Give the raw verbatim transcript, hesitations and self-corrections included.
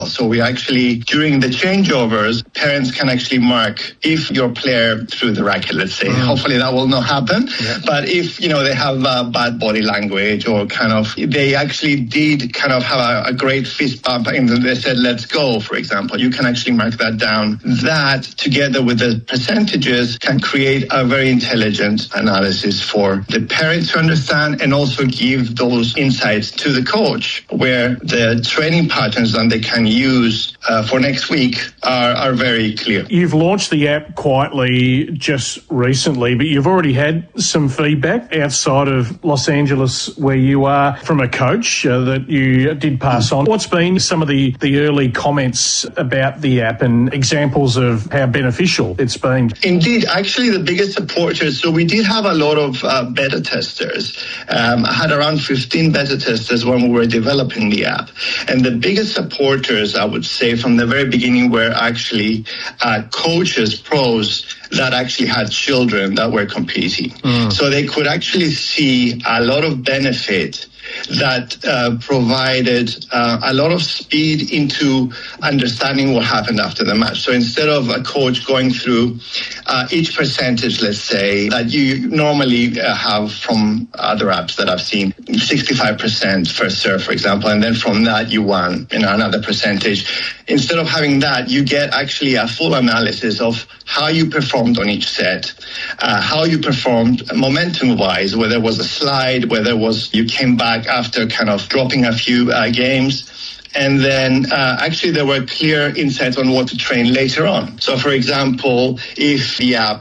So we actually, during the changeovers, parents can actually mark if your player threw the racket, let's say. Mm. Hopefully that will not happen. Yeah. But if, you know, they have uh, bad body language or kind of, they actually did kind of have a, a great fist bump and they said, let's go, for example, you can actually mark that down. That, together with the percentages, can create a very intelligent analysis for the parent to understand and also give those insights to the coach, where the training patterns that they can use uh, for next week are, are very clear. You've launched the app quietly just recently, but you've already had some feedback outside of Los Angeles where you are from a coach uh, that you did pass on. What's been some of the, the early comments about the app and examples of how beneficial it's been? Indeed, actually the biggest supporters, so we did have a lot of uh, beta testers. Um, I had around fifteen beta testers when we were developing the app. And the biggest supporters, I would say, from the very beginning were actually uh, coaches, pros, that actually had children that were competing. Mm. So they could actually see a lot of benefit that uh, provided uh, a lot of speed into understanding what happened after the match. So instead of a coach going through uh, each percentage, let's say, that you normally uh, have from other apps that I've seen, sixty-five percent first serve, for example, and then from that you won, you know, another percentage. Instead of having that, you get actually a full analysis of how you performed on each set, uh, how you performed momentum-wise, whether it was a slide, whether it was you came back after kind of dropping a few uh, games. And then uh, actually there were clear insights on what to train later on. So, for example, if the app